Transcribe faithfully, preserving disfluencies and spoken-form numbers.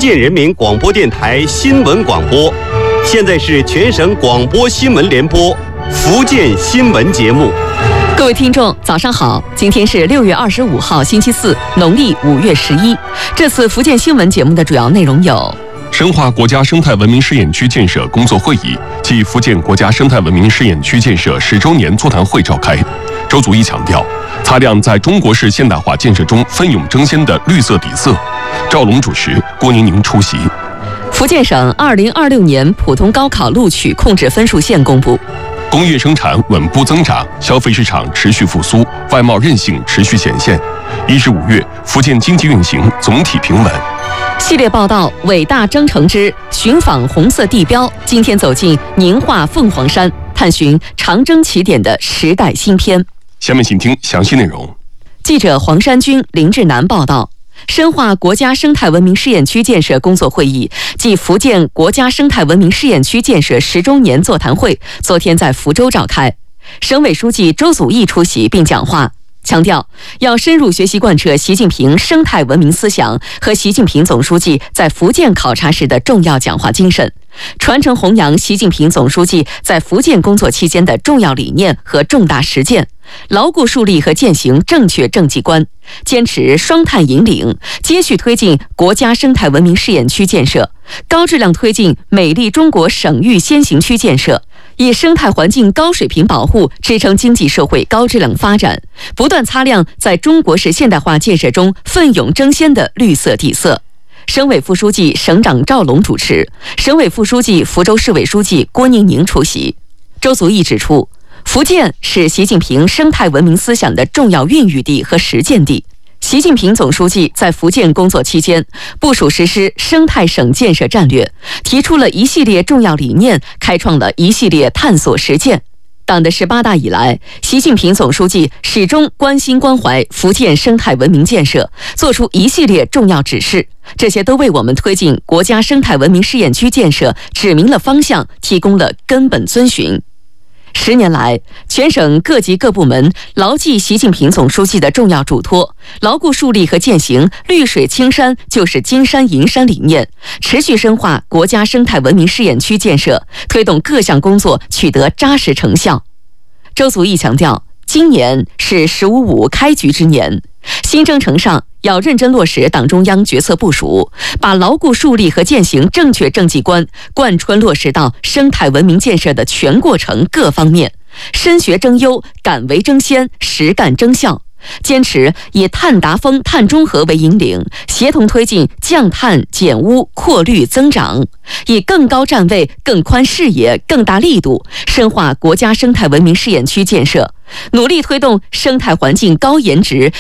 建人民广播电台新闻广播，现在是全省广播新闻联播福建新闻节目。 各位听众，早上好！今天是六月二十五号，星期四，农历五月十一。这次福建新闻节目的主要内容有： 深化国家生态文明试验区建设工作会议暨福建国家生态文明试验区建设十周年座谈会召开。周祖义强调，擦亮在中国式现代化建设中奋勇争先的绿色底色。赵龙主持，郭宁宁出席。 福建省二零二六年普通高考录取控制分数线公布。 工业生产稳步增长，消费市场持续复苏，外贸韧性持续显现。一至五月，福建经济运行总体平稳。 系列报道《伟大征程之寻访红色地标》，今天走进宁化凤凰山，探寻长征起点的时代新篇。 下面请听详细内容。 记者黄山军、林志南报道。深化国家生态文明试验区建设工作会议暨福建国家生态文明试验区建设十周年座谈会昨天在福州召开，省委书记周祖义出席并讲话，强调要深入学习贯彻习近平生态文明思想和习近平总书记在福建考察时的重要讲话精神，传承弘扬习近平总书记在福建工作期间的重要理念和重大实践，牢固树立和践行正确政绩观，坚持双碳引领，接续推进国家生态文明试验区建设，高质量推进美丽中国省域先行区建设，以生态环境高水平保护支撑经济社会高质量发展，不断擦亮在中国式现代化建设中奋勇争先的绿色底色。省委副书记、省长赵龙主持，省委副书记、福州市委书记郭宁宁出席。周祖义指出，福建是习近平生态文明思想的重要孕育地和实践地。习近平总书记在福建工作期间，部署实施生态省建设战略，提出了一系列重要理念，开创了一系列探索实践。党的十八大以来，习近平总书记始终关心关怀福建生态文明建设，作出一系列重要指示，这些都为我们推进国家生态文明试验区建设指明了方向，提供了根本遵循。十年来，全省各级各部门牢记习近平总书记的重要嘱托，牢固树立和践行绿水青山就是金山银山理念，持续深化国家生态文明试验区建设，推动各项工作取得扎实成效。周祖义强调，今年是“十五五”开局之年，新征程上要认真落实党中央决策部署，把牢固树立和践行正确政绩观贯穿落实到生态文明建设的全过程各方面，深学争优，敢为争先，实干争效，坚持以碳达峰、碳中和为引领，协同推进降碳、减污、扩绿增长，以更高站位、更宽视野、更大力度深化国家生态文明试验区建设，努力推动生态环境高颜值、